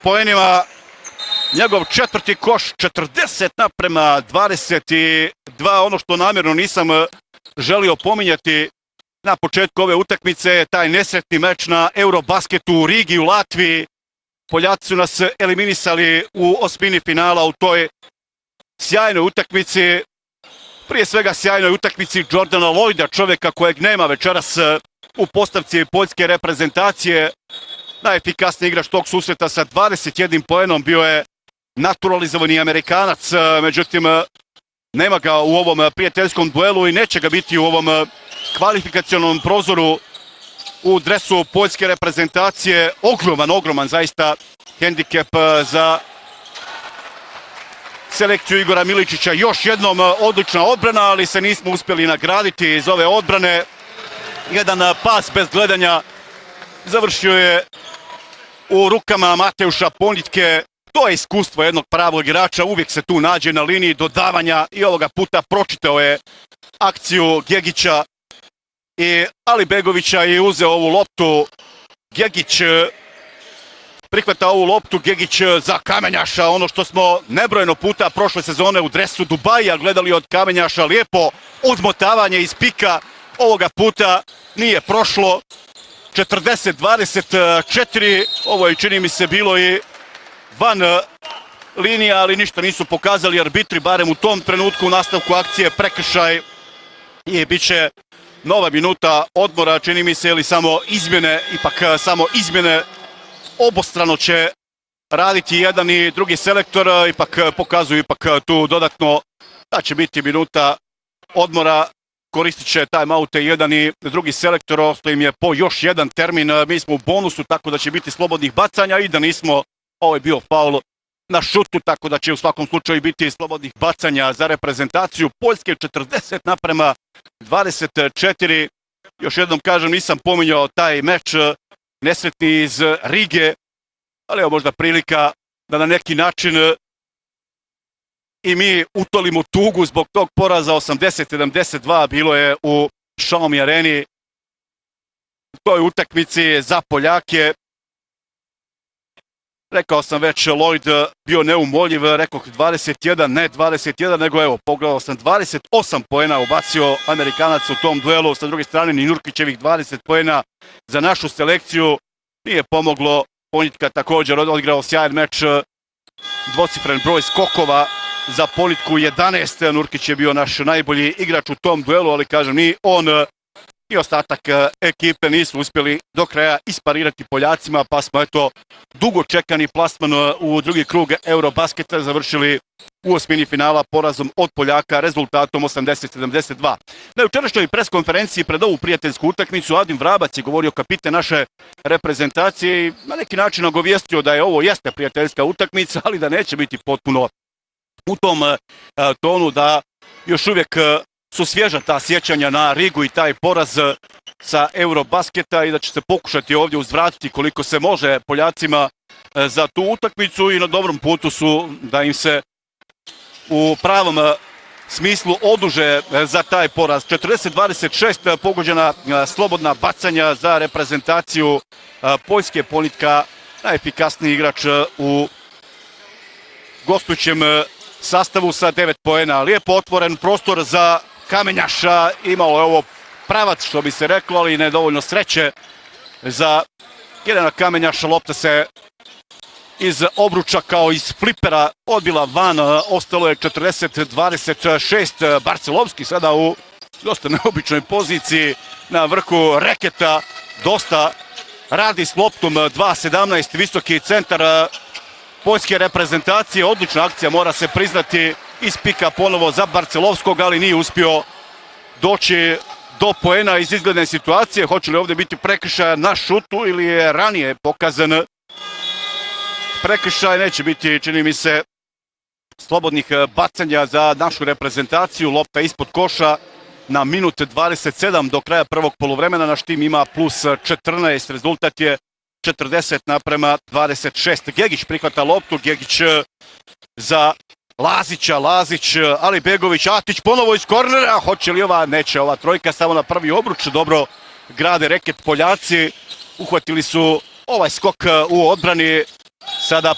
poenima. Njegov četvrti koš, 40:22. Ono što namjerno nisam želio pominjati na početku ove utakmice, taj nesretni meč na Eurobasketu u Rigi u Latviji. Poljaci su nas eliminisali u osmini finala u toj sjajnoj utakmici. Prije svega sjajnoj utakmici Jordana Lloyda, čovjeka kojeg nema večeras u postavci poljske reprezentacije. Najefikasniji igrač tog susreta sa 21 poenom bio je naturalizovani Amerikanac, međutim nema ga u ovom prijateljskom duelu i neće ga biti u ovom kvalifikacionom prozoru u dresu poljske reprezentacije. Ogroman zaista hendikep za selekciju Igora Miličića. Još jednom odlična odbrana, ali se nismo uspjeli nagraditi iz ove odbrane. Jedan pas bez gledanja završio je u rukama Mateuša Ponjitke. To je iskustvo jednog pravog igrača, uvijek se tu nađe na liniji dodavanja i ovoga puta pročitao je akciju Gegića i Alibegovića i uzeo ovu loptu. Gegić prihvata ovu loptu, Gegić za Kamenjaša, ono što smo nebrojeno puta prošle sezone u dresu Dubaja gledali od Kamenjaša, lijepo odmotavanje iz pika, ovoga puta nije prošlo. 40:24, ovo je čini mi se bilo i van linija, ali ništa nisu pokazali arbitri, barem u tom trenutku u nastavku akcije prekršaj i bit će nova minuta odmora, čini mi se, ili samo izmjene, obostrano će raditi jedan i drugi selektor, ipak pokazuju tu dodatno da će biti minuta odmora. Koristit će timeoute jedan i drugi selektor, ostao im je po još jedan termin, mi smo u bonusu, tako da će biti slobodnih bacanja i da nismo, ovo je bio faul na šutu, tako da će u svakom slučaju biti slobodnih bacanja za reprezentaciju Poljske. 40:24. Još jednom kažem, nisam pominjao taj meč nesretni iz Rige, ali evo možda prilika da na neki način i mi utolimo tugu zbog tog poraza. 80:72 bilo je u Xiaomi areni. U toj utakmici za Poljake. Rekao sam već, Lloyd bio neumoljiv, rekao 21, ne 21, nego evo, pogledao sam 28 poena ubacio Amerikanac u tom duelu, sa druge strane ni Nurkićevih 20 poena za našu selekciju nije pomoglo. Ponjitka također odigrao sjajan meč, dvocifren broj skokova za Ponjitku 11, Nurkić je bio naš najbolji igrač u tom duelu, ali kažem, ni on i ostatak ekipe nisu uspjeli do kraja isparirati Poljacima, pa smo eto dugo čekani plasman u drugi krug Eurobasketa završili u osmini finala porazom od Poljaka rezultatom 80:72. Na jučerašnjoj preskonferenciji pred ovu prijateljsku utakmicu Adim Vrabac je govorio, kapiten naše reprezentacije, i na neki način nagovijestio da je ovo jeste prijateljska utakmica, ali da neće biti potpuno u tom tonu, da još uvijek su svježa ta sjećanja na Rigu i taj poraz sa Eurobasketa i da će se pokušati ovdje uzvratiti koliko se može Poljacima za tu utakmicu i na dobrom putu su da im se u pravom smislu oduže za taj poraz. 40:26 pogođena slobodna bacanja za reprezentaciju Poljske. Ponjitka najefikasniji igrač u gostujućem sastavu sa 9 poena. Lijepo otvoren prostor za Kamenjaša, imalo je ovo pravac što bi se reklo, ali nedovoljno sreće za Jelena Kamenjaša. Lopta se iz obruča kao iz flipera odbila van, ostalo je 40:26. Barcelovski sada u dosta neobičnoj poziciji na vrhu reketa, dosta radi s loptom, 2:17 visoki centar poljske reprezentacije. Odlična akcija, mora se priznati, iz pika ponovo za Barcelovskog, ali nije uspio doći do poena iz izgledne situacije. Hoće li ovdje biti prekršaj na šutu ili je ranije pokazan prekršaj? Neće biti, čini mi se, slobodnih bacanja za našu reprezentaciju. Lopta ispod koša na minut 27 do kraja prvog poluvremena. Naš tim ima plus 14, rezultat je 40:26. Gegić prihvata loptu, Gegić za Lazića, Lazić, Alibegović, Atić ponovo iz kornera, hoće li ova? Neće, ova trojka samo na prvi obruč, dobro grade reket Poljaci, uhvatili su ovaj skok u odbrani, sada